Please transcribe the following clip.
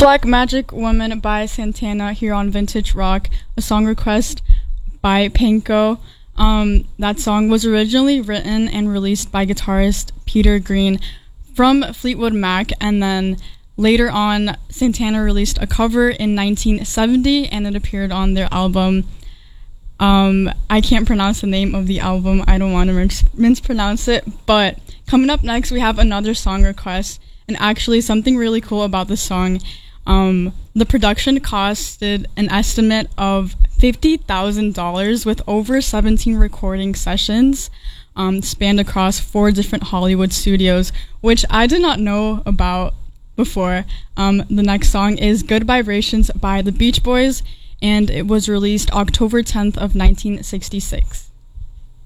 Black Magic Woman by Santana here on Vintage Rock, a song request by Panko. That song was originally written and released by guitarist Peter Green from Fleetwood Mac, and then later on Santana released a cover in 1970 and it appeared on their album. I can't pronounce the name of the album. I don't want to mispronounce it, but coming up next we have another song request, and actually something really cool about the song. The production costed an estimate of $50,000 with over 17 recording sessions spanned across 4 different Hollywood studios, which I did not know about before. The next song is Good Vibrations by the Beach Boys, and it was released October 10th of 1966.